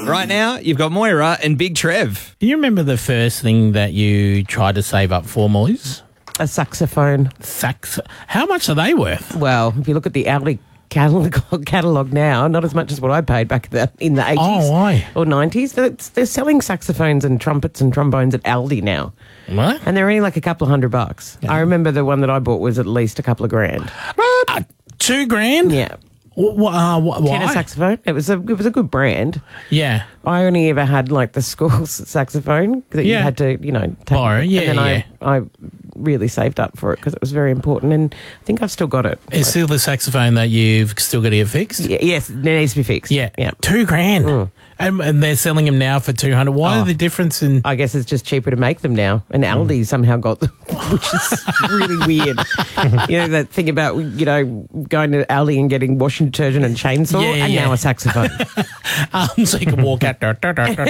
Right now, you've got Moira and Big Trev. Do you remember the first thing that you tried to save up for, Moise? A saxophone. How much are they worth? Well, if you look at the Aldi catalogue now, not as much as what I paid back in the 80s Oh, why? or 90s. They're selling saxophones and trumpets and trombones at Aldi now. What? And they're only like a couple of $100. I remember the one that I bought was at least a couple of grand. $2,000? Yeah. Why? Tenor saxophone. It was a good brand. Yeah. I only ever had like the school saxophone that you had to, take. Borrow, yeah, and then I really saved up for it because it was very important, and I think I've still got it. It's still the saxophone that you've still got to get fixed? Yes, it needs to be fixed. Yeah. Yeah. $2,000. And they're selling them now for $200. Why the difference in... I guess it's just cheaper to make them now. And Aldi somehow got them, which is really weird. That thing about, going to Aldi and getting washing detergent and chainsaw, and now a saxophone. So you can walk out there.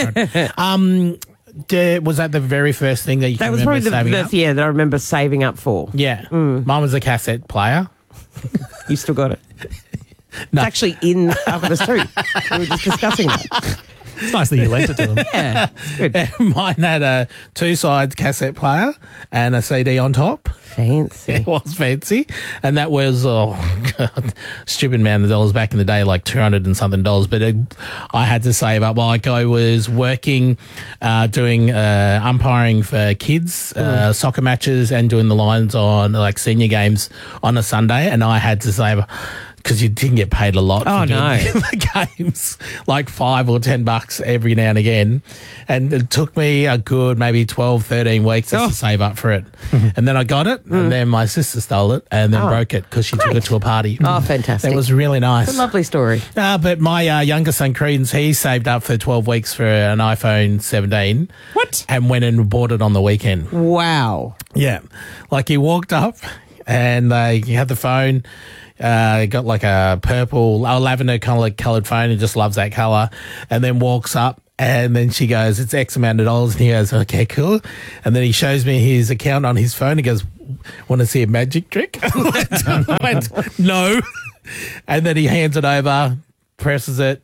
Was that the very first thing that you That can was remember probably saving up? that I remember saving up for. Yeah. Mine was a cassette player. You still got it? No. It's actually in Alphabet too. We were just discussing that. It's nice that you lent it to them. Yeah, good. Mine had a two-side cassette player and a CD on top. Fancy. It was fancy. And that was, stupid amount of dollars back in the day, like $200 and something. But I had to save up. Like I was working, doing umpiring for kids, soccer matches and doing the lines on like senior games on a Sunday. And I had to save because you didn't get paid a lot for doing the games, like $5 or $10 every now and again. And it took me a good maybe 12, 13 weeks just to save up for it. And then I got it, and then my sister stole it and then broke it because she took it to a party. Oh, fantastic. It was really nice. It's a lovely story. But my younger son, Credence, he saved up for 12 weeks for an iPhone 17. What? And went and bought it on the weekend. Wow. Yeah. Like he walked up and he had the phone. Got like a purple, lavender coloured phone. He just loves that colour. And then walks up and then she goes, it's X amount of dollars. And he goes, okay, cool. And then he shows me his account on his phone. He goes, want to see a magic trick? I went, no. And then he hands it over, presses it.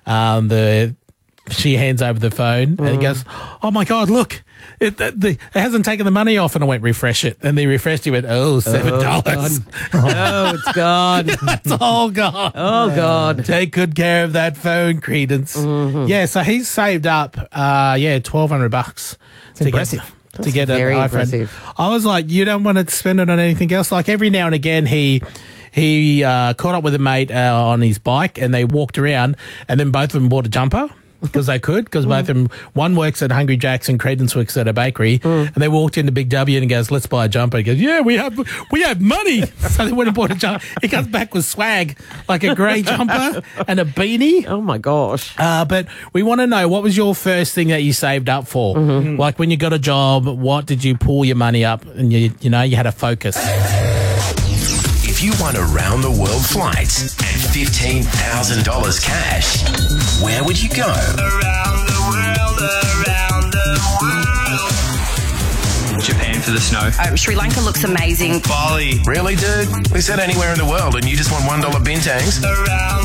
She hands over the phone and he goes, oh my God, look. It hasn't taken the money off, and I went refresh it, and they refreshed. He went, $7. Oh, it's gone. That's all gone. Oh God! Take good care of that phone, Credence. Yeah, so he's saved up, $1,200 to impressive. get an very iPhone. impressive. I was like, you don't want to spend it on anything else. Like every now and again, he caught up with a mate on his bike, and they walked around, and then both of them bought a jumper. Because they could, because both of them, one works at Hungry Jack's and Credence works at a bakery, and they walked into Big W and he goes, let's buy a jumper. He goes, yeah, we have money. So they went and bought a jumper. He comes back with swag, like a grey jumper and a beanie. Oh my gosh! But we want to know, what was your first thing that you saved up for? Like when you got a job, what did you pull your money up and you had a focus? If you won a round-the-world flight and $15,000 cash, where would you go? Around the world, around the world. Japan for the snow. Sri Lanka looks amazing. Bali. Really, dude? We said anywhere in the world and you just want $1 bintangs? Around